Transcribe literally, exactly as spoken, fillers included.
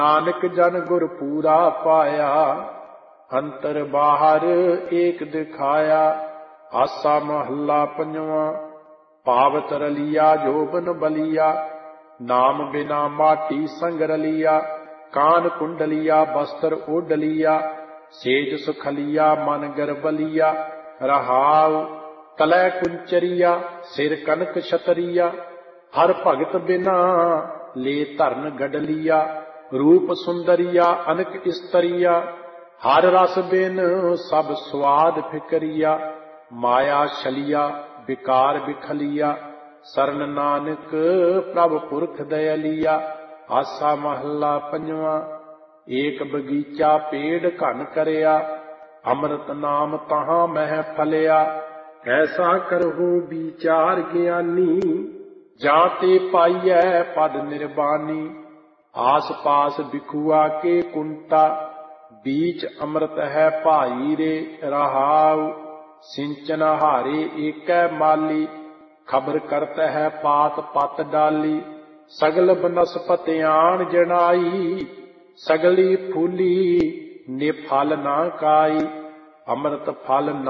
नानक जन गुर पूरा पाया, अंतर बाहर एक दिखाया। आसा महला पंजवा। पावत रलिया जोबन बलिया, नाम बिना माटी संग रलिया। कान कुंडलिया बस्तर ओडलिया, सेज सुखलिया मन गरबलिया। रहाव तलै कुंचरिया, सिर कनक छतरिया। हर भगत बिना ले धरन गडलिया। रूप सुंदरिया अनक स्त्रिया, हर रस बिन सब स्वाद फिकरिया। माया छलिया विकार बिखलिया, सरन नानक प्रभ पुरख दयलिया। आसा महला पंजवा। एक बगीचा पेड़ घन करया, अमृत नाम तहां मह फलिया। ऐसा करहु विचार ज्ञानी, जाते पाइयै पद निर्वाणी। आस पास बिखुआ के कुंटा, बीच अमृत है भाई रे। रहाउ सिंचन हारे एकै माली, खबर करत है पात पत डाली। सगल बनस्पतियान जनाई, सगली फूली ने फल ना काई। अमृत फल